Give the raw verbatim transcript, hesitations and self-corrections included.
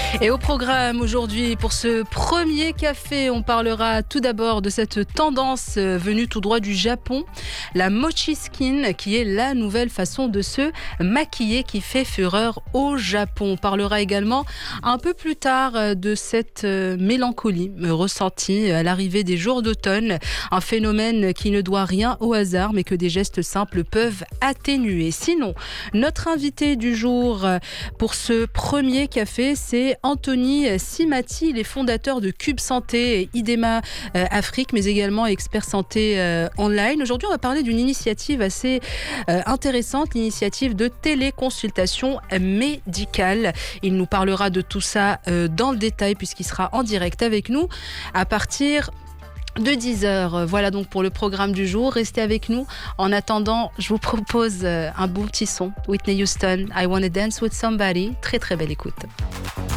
Et au programme aujourd'hui, pour ce premier café, on parlera tout d'abord de cette tendance venue tout droit du Japon, la mochi skin, qui est la nouvelle façon de se maquiller qui fait fureur au Japon. On parlera également un peu plus tard de cette mélancolie ressentie à l'arrivée des jours d'automne, un phénomène qui ne doit rien au hasard, mais que des gestes simples peuvent atténuer. Sinon, notre invité du jour pour ce premier café, c'est Anthony Simati, il est fondateur de Cube Santé et Idema euh, Afrique, mais également expert santé euh, online. Aujourd'hui, on va parler d'une initiative assez euh, intéressante, l'initiative de téléconsultation médicale. Il nous parlera de tout ça euh, dans le détail puisqu'il sera en direct avec nous à partir de dix heures. Voilà donc pour le programme du jour. Restez avec nous. En attendant, je vous propose un bon petit son. Whitney Houston, I Wanna Dance With Somebody. Très très belle écoute.